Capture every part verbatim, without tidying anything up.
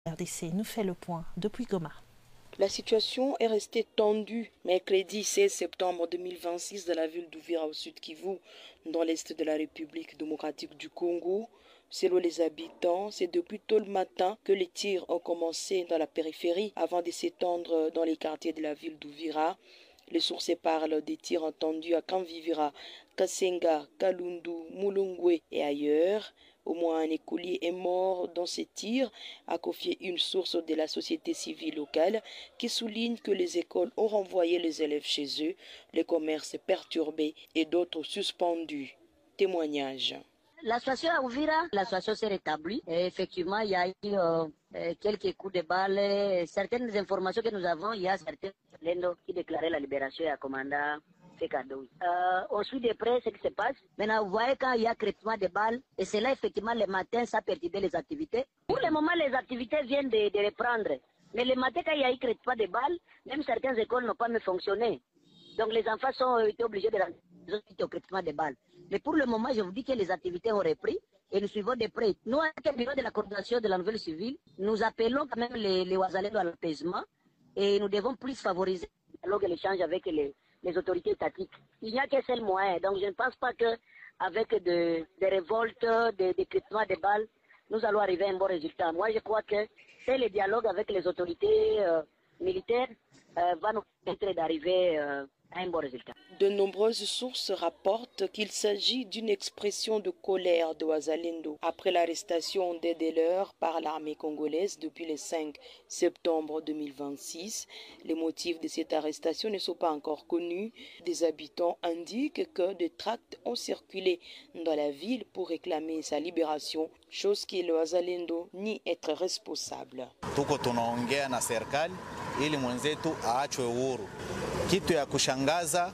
R D C nous fait le point depuis Goma. La situation est restée tendue mercredi seize septembre deux mille vingt-six dans la ville d'Uvira au sud Kivu, dans l'est de la République démocratique du Congo. Selon les habitants, c'est depuis tôt le matin que les tirs ont commencé dans la périphérie avant de s'étendre dans les quartiers de la ville d'Uvira. Les sources parlent des tirs entendus à Kanvivira, Kasenga, Kalundu, Mulungwe et ailleurs. Au moins un écolier est mort dans ces tirs, a confié une source de la société civile locale qui souligne que les écoles ont renvoyé les élèves chez eux, les commerces perturbés et d'autres suspendus. Témoignage. La situation à Uvira, la situation s'est rétablie. Et effectivement, il y a eu euh, quelques coups de balles. Certaines informations que nous avons, il y a certains qui déclaraient la libération à commandant Fekadoui. Euh, on suit de près ce qui se passe. Maintenant, vous voyez quand il y a crépement de balles, et c'est là effectivement le matin, ça perturbait les activités. Pour le moment, les activités viennent de, de reprendre. Mais le matin, quand il y a eu crépement de balles, même certaines écoles n'ont pas mieux fonctionné. Donc les enfants sont été obligés de rentrer au crépement de balles. Mais pour le moment, je vous dis que les activités ont repris et nous suivons de près. Nous, avec le bureau de la coordination de la nouvelle civile, nous appelons quand même les, les Ouazalendo à l'apaisement et nous devons plus favoriser l'échange avec les, les autorités étatiques. Il n'y a qu'un seul moyen. Donc je ne pense pas qu'avec de, des révoltes, des, des crépements de balles, nous allons arriver à un bon résultat. Moi, je crois que c'est le dialogue avec les autorités euh, militaires euh, va nous permettre d'arriver euh, à un bon résultat. De nombreuses sources rapportent qu'il s'agit d'une expression de colère de Ouazalendo après l'arrestation des dealers par l'armée congolaise depuis le cinq septembre deux mille vingt-six. Les motifs de cette arrestation ne sont pas encore connus. Des habitants indiquent que des tracts ont circulé dans la ville pour réclamer sa libération, chose que le Ouazalendo nie être responsable. Tuko tunaongea na serikali ili mwenzetu aachwe huru. Kitu ya kushangaza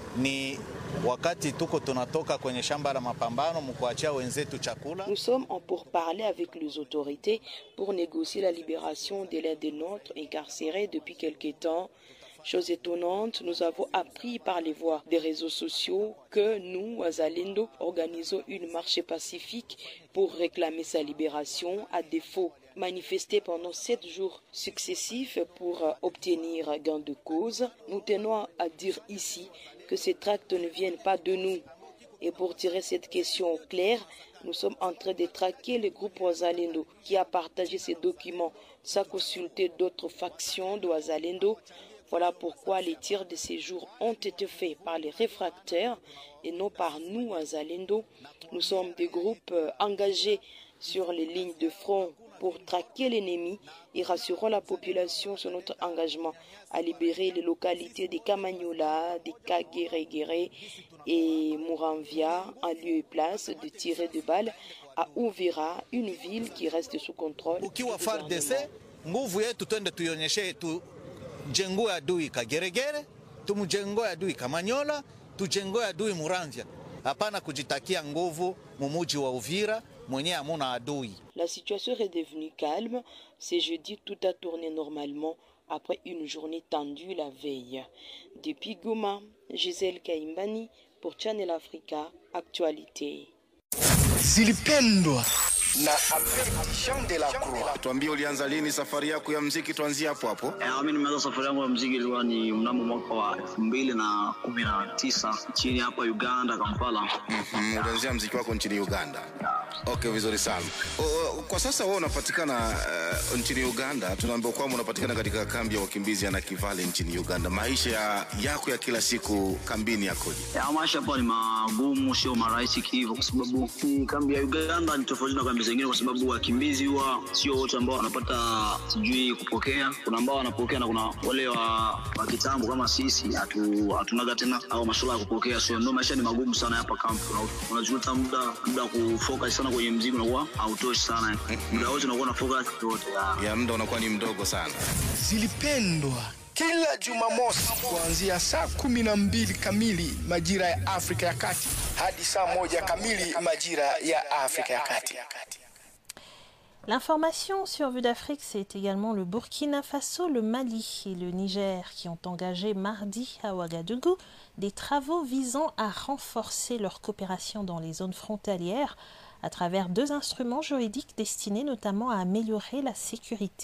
ni wakati tuko tunatoka kwenye shamba la mapambano mkuachia wenzetu chakula. Nous sommes en pourparlers avec les autorités pour négocier la libération de l'un des nôtres incarcérés depuis quelque temps. Chose étonnante, nous avons appris par les voies des réseaux sociaux que nous, Ouazalendo, organisons une marche pacifique pour réclamer sa libération. À défaut, manifester pendant sept jours successifs pour obtenir gain de cause. Nous tenons à dire ici que ces tracts ne viennent pas de nous. Et pour tirer cette question claire, nous sommes en train de traquer le groupe Ouazalendo qui a partagé ces documents sans consulter d'autres factions d'Ouazalendo. Voilà pourquoi les tirs de ces jours ont été faits par les réfractaires et non par nous, Ouazalendo. Nous sommes des groupes engagés sur les lignes de front pour traquer l'ennemi et rassurons la population sur notre engagement à libérer les localités de Kamanyola, de Kagere et Muramvia en lieu et place de tirer de balles à Uvira, une ville qui reste sous contrôle. Ukiwa F A R D C, nguvu yetu twende tuionyeshe tu jengo adui Kageregere, tumjengo adui Kamanyola, tujengo adui Muramvia. Hapana kujitakia nguvu mumuji wa Uvira. La situation est devenue calme. C'est jeudi, tout a tourné normalement après une journée tendue la veille. Depuis Goma, Gisèle Kaimbani pour Channel Africa, Actualité. Zilipendwa na Jean de la Croix. Tuambie ulianza lini safari yako ya muziki, tuanzie hapo hapo. Eh, mimi nimeanza safari yangu ya muziki ilikuwa ni mnamo mwaka wa elfu mbili na kumi na tisa chini hapa Uganda, Kampala. Mhm, ulianzia muziki wako nchini Uganda. Okay, vizuri sana. O, kwa sasa wewe unapatikana uh, nchini Uganda. Tunaambiwa kwamba unapatikana katika kambi ya wakimbizi ya Nakivale nchini Uganda. Maisha ya, yako ya kila siku kambini yakoje? Ya maisha hapa ni magumu, sio marahisi hivyo, kwa sababu kambi ya Uganda ni tofauti na kambi zingine, kwa sababu wakimbizi huwa sio wote ambao wanapata sijui kupokea. Kuna ambao wanapokea na kuna wale wa, wa kitambo kama sisi hatu hatunaga tena au masuala ya kupokea. So ndio maisha ni magumu sana hapa kambi. Unajuta muda muda kufocus sana kwenye muziki unakuwa hautoshi sana. Muda wote unakuwa na focus yote. Ya muda unakuwa ni mdogo sana. Zilipendwa kila Jumamosi kuanzia saa kumi na mbili kamili majira ya Afrika ya Kati hadi saa moja kamili majira ya Afrika ya Kati. L'information sur Vue d'Afrique, c'est également le Burkina Faso, le Mali et le Niger qui ont engagé mardi à Ouagadougou des travaux visant à renforcer leur coopération dans les zones frontalières à travers deux instruments juridiques destinés notamment à améliorer la sécurité